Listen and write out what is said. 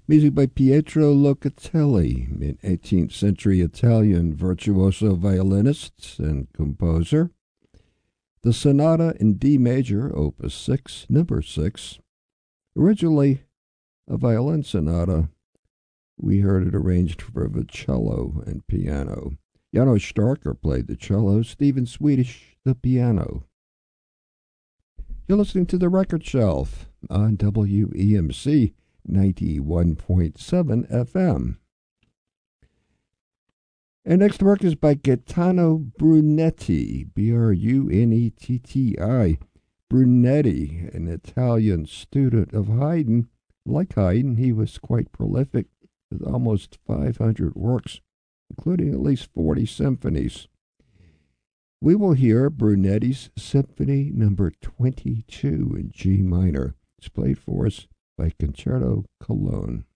Music by Pietro Locatelli, an 18th century Italian virtuoso violinist and composer. The Sonata in D major, Opus 6, number 6. Originally a violin sonata, we heard it arranged for the cello and piano. Janos Starker played the cello, Stephen Swedish the piano. You're listening to The Record Shelf on WEMC 91.7 FM. And next work is by Gaetano Brunetti, Brunetti. Brunetti, an Italian student of Haydn. Like Haydn, he was quite prolific with almost 500 works, including at least 40 symphonies. We will hear Brunetti's Symphony Number 22 in G minor. It's played for us by Concerto Cologne.